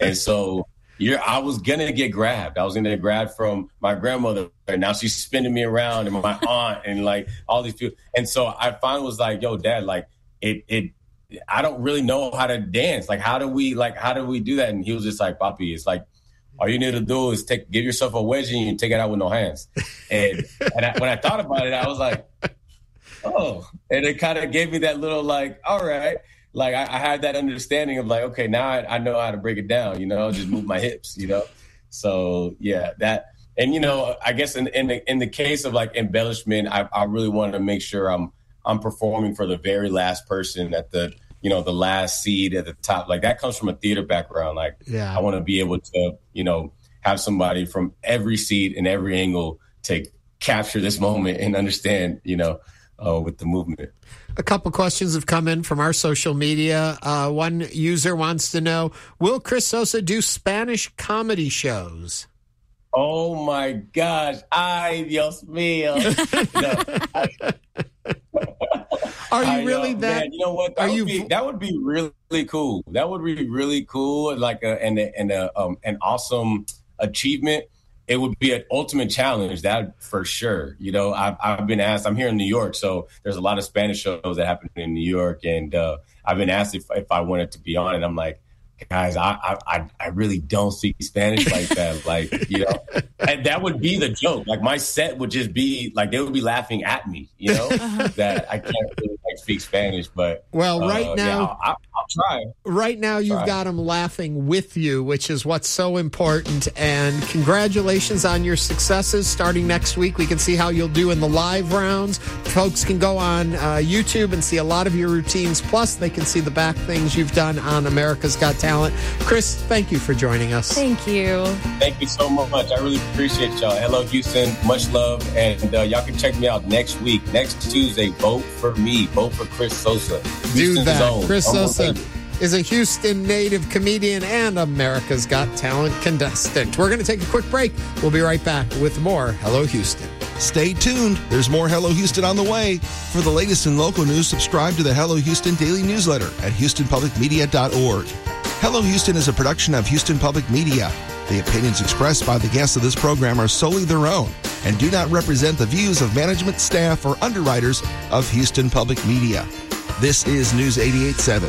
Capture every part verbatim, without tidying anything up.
And so you're, I was going to get grabbed. I was going to get grabbed from my grandmother. And now she's spinning me around, and my aunt and like all these people. And so I finally was like, yo, Dad, like it, it, I don't really know how to dance. Like, how do we, like, how do we do that? And he was just like, Papi, it's like, all you need to do is take, give yourself a wedgie and you take it out with no hands. And, and I, when I thought about it, I was like, oh, and it kind of gave me that little like, all right. Like I, I had that understanding of like, okay, now I, I know how to break it down, you know, just move my hips, you know? So yeah, that, and you know, I guess in, in the, in the case of like embellishment, I, I really wanted to make sure I'm, I'm performing for the very last person at the, you know, the last seed at the top. Like that comes from a theater background. Like yeah. I want to be able to, you know, have somebody from every seat and every angle to capture this moment and understand, you know, uh, with the movement. A couple questions have come in from our social media. Uh, one user wants to know, will Chris Sosa do Spanish comedy shows? Oh my gosh. Ay, Dios mío. No, I, Are you I really know, that? Man, you know what? That are would you? Be, that would be really, really cool. That would be really cool. Like a, and a, and a, um, an awesome achievement. It would be an ultimate challenge. That for sure. You know, I've I've been asked. I'm here in New York, so there's a lot of Spanish shows that happen in New York, and uh, I've been asked if if I wanted to be on it. I'm like, guys, I I I really don't speak Spanish like that. Like, you know, and that would be the joke. Like my set would just be like they would be laughing at me. You know, that I can't really like speak Spanish. But well, right uh, now, yeah, I'll, I'll, I'll try. Right now, you've try. got them laughing with you, which is what's so important. And congratulations on your successes. Starting next week, we can see how you'll do in the live rounds. Folks can go on uh, YouTube and see a lot of your routines. Plus, they can see the back things you've done on America's Got Talent. Chris, thank you for joining us. Thank you. Thank you so much. I really appreciate y'all. Hello, Houston. Much love. And uh, y'all can check me out next week, next Tuesday. Vote for me. Vote for Chris Sosa. Do Houston's that. Own. Chris Almost Sosa like is a Houston native comedian and America's Got Talent contestant. We're going to take a quick break. We'll be right back with more Hello Houston. Stay tuned. There's more Hello Houston on the way. For the latest in local news, subscribe to the Hello Houston daily newsletter at houston public media dot org. Hello Houston is a production of Houston Public Media. The opinions expressed by the guests of this program are solely their own and do not represent the views of management, staff, or underwriters of Houston Public Media. This is News eighty-eight point seven.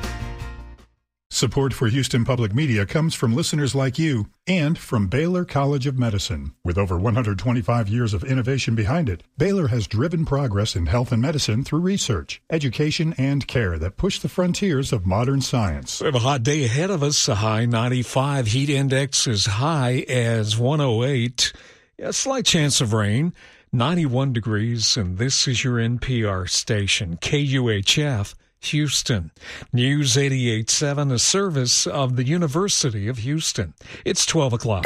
Support for Houston Public Media comes from listeners like you and from Baylor College of Medicine. With over one hundred twenty-five years of innovation behind it, Baylor has driven progress in health and medicine through research, education, and care that push the frontiers of modern science. We have a hot day ahead of us, a high ninety-five. Heat index as high as one oh eight. A slight chance of rain, ninety-one degrees, and this is your N P R station, K U H F. Houston. News eighty-eight point seven, a service of the University of Houston. It's twelve o'clock.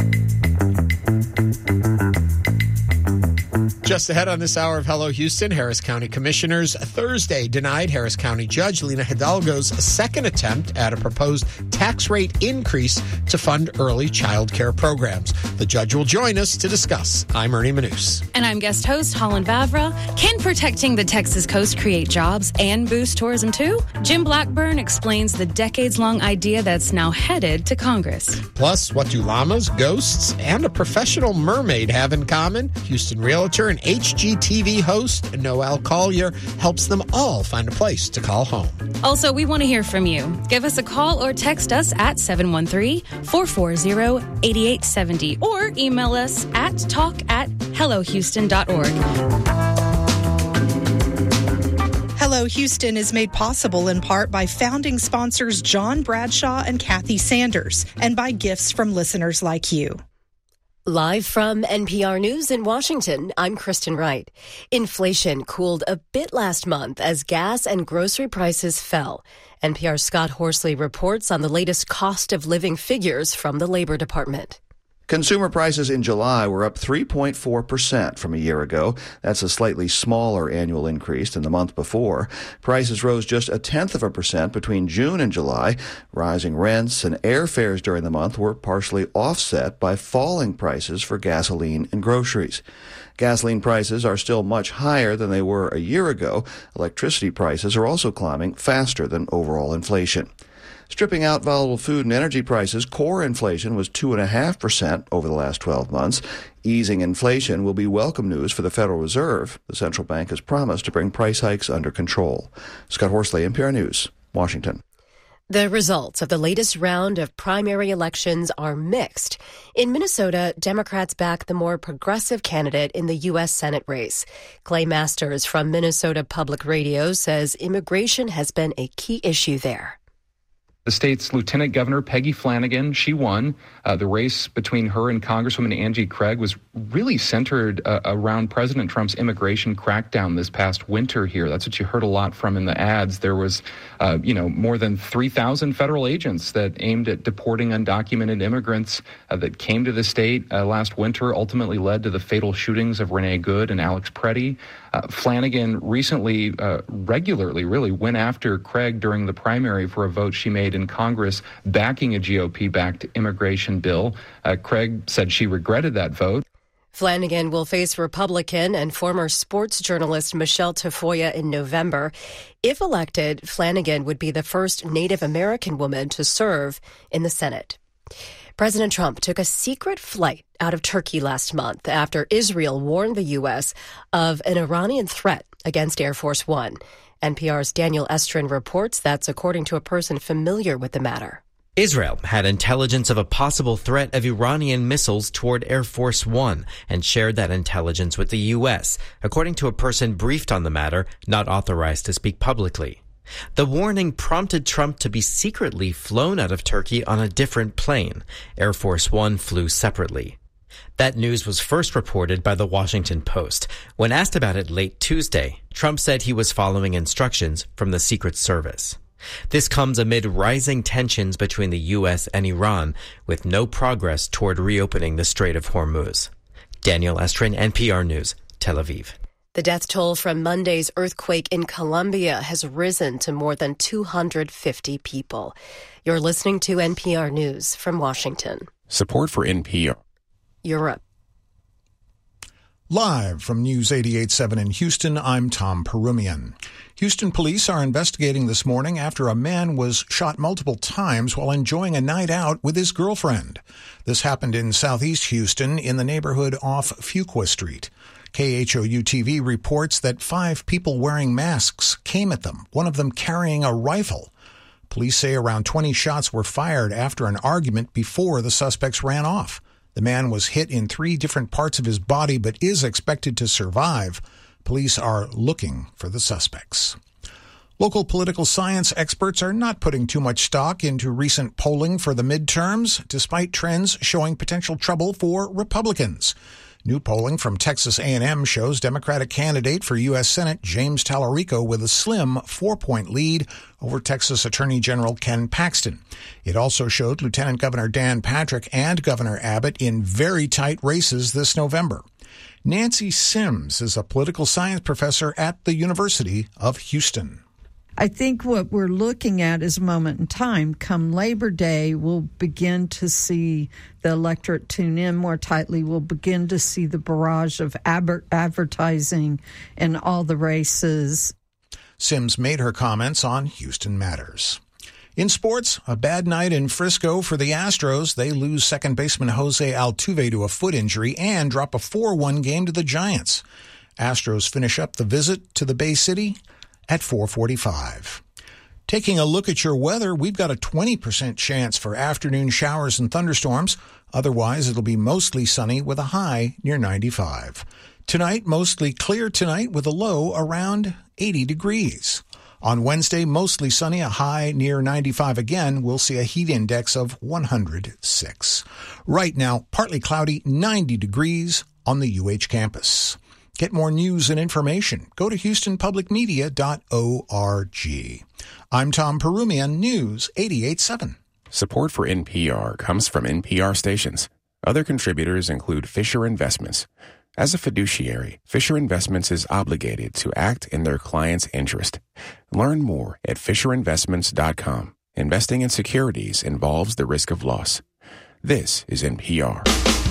Just ahead on this hour of Hello Houston, Harris County Commissioners Thursday denied Harris County Judge Lena Hidalgo's second attempt at a proposed tax rate increase to fund early child care programs. The judge will join us to discuss. I'm Ernie Manous. And I'm guest host Holland Vavra. Can protecting the Texas coast create jobs and boost tourism too? Jim Blackburn explains the decades-long idea that's now headed to Congress. Plus, what do llamas, ghosts, and a professional mermaid have in common? Houston realtor and H G T V host Noel Collier helps them all find a place to call home. Also, we want to hear from you. Give us a call or text us at seven one three, four four zero, eight eight seven zero or email us at talk at hello houston dot org. Hello Houston is made possible in part by founding sponsors John Bradshaw and Kathy Sanders and by gifts from listeners like you. Live from N P R News in Washington, I'm Kristen Wright. Inflation cooled a bit last month as gas and grocery prices fell. N P R's Scott Horsley reports on the latest cost of living figures from the Labor Department. Consumer prices in July were up three point four percent from a year ago. That's a slightly smaller annual increase than the month before. Prices rose just a tenth of a percent between June and July. Rising rents and airfares during the month were partially offset by falling prices for gasoline and groceries. Gasoline prices are still much higher than they were a year ago. Electricity prices are also climbing faster than overall inflation. Stripping out volatile food and energy prices, core inflation was two point five percent over the last twelve months. Easing inflation will be welcome news for the Federal Reserve. The central bank has promised to bring price hikes under control. Scott Horsley, N P R News, Washington. The results of the latest round of primary elections are mixed. In Minnesota, Democrats back the more progressive candidate in the U S Senate race. Clay Masters from Minnesota Public Radio says immigration has been a key issue there. The state's Lieutenant Governor, Peggy Flanagan, she won. Uh, the race between her and Congresswoman Angie Craig was really centered uh, around President Trump's immigration crackdown this past winter here. That's what you heard a lot from in the ads. There was, uh, you know, more than three thousand federal agents that aimed at deporting undocumented immigrants uh, that came to the state uh, last winter, ultimately led to the fatal shootings of Renee Good and Alex Preddy. Uh, Flanagan recently, uh, regularly, really went after Craig during the primary for a vote she made in Congress backing a G O P-backed immigration bill. Uh, Craig said she regretted that vote. Flanagan will face Republican and former sports journalist Michelle Tafoya in November. If elected, Flanagan would be the first Native American woman to serve in the Senate. President Trump took a secret flight out of Turkey last month after Israel warned the U S of an Iranian threat against Air Force One. N P R's Daniel Estrin reports that's according to a person familiar with the matter. Israel had intelligence of a possible threat of Iranian missiles toward Air Force One and shared that intelligence with the U S, according to a person briefed on the matter, not authorized to speak publicly. The warning prompted Trump to be secretly flown out of Turkey on a different plane. Air Force One flew separately. That news was first reported by the Washington Post. When asked about it late Tuesday, Trump said he was following instructions from the Secret Service. This comes amid rising tensions between the U S and Iran, with no progress toward reopening the Strait of Hormuz. Daniel Estrin, N P R News, Tel Aviv. The death toll from Monday's earthquake in Colombia has risen to more than two hundred fifty people. You're listening to N P R News from Washington. Support for N P R. Europe. Live from News eighty-eight point seven in Houston, I'm Tom Perumian. Houston police are investigating this morning after a man was shot multiple times while enjoying a night out with his girlfriend. This happened in southeast Houston in the neighborhood off Fuqua Street. K H O U T V reports that five people wearing masks came at them, one of them carrying a rifle. Police say around twenty shots were fired after an argument before the suspects ran off. The man was hit in three different parts of his body but is expected to survive. Police are looking for the suspects. Local political science experts are not putting too much stock into recent polling for the midterms, despite trends showing potential trouble for Republicans. New polling from Texas A and M shows Democratic candidate for U S Senate James Tallarico with a slim four-point lead over Texas Attorney General Ken Paxton. It also showed Lieutenant Governor Dan Patrick and Governor Abbott in very tight races this November. Nancy Sims is a political science professor at the University of Houston. I think what we're looking at is a moment in time. Come Labor Day, we'll begin to see the electorate tune in more tightly. We'll begin to see the barrage of aber- advertising in all the races. Sims made her comments on Houston Matters. In sports, a bad night in Frisco for the Astros. They lose second baseman Jose Altuve to a foot injury and drop a four one game to the Giants. Astros finish up the visit to the Bay City at four forty-five. Taking a look at your weather, we've got a twenty percent chance for afternoon showers and thunderstorms. Otherwise, it'll be mostly sunny with a high near ninety-five. Tonight, mostly clear tonight with a low around eighty degrees. On Wednesday, mostly sunny, a high near ninety-five again. We'll see a heat index of one hundred six. Right now, partly cloudy, ninety degrees on the U H campus. Get more news and information. Go to houston public media dot org. I'm Tom Perumian, News eighty-eight point seven. Support for N P R comes from N P R stations. Other contributors include Fisher Investments. As a fiduciary, Fisher Investments is obligated to act in their client's interest. Learn more at fisher investments dot com. Investing in securities involves the risk of loss. This is N P R.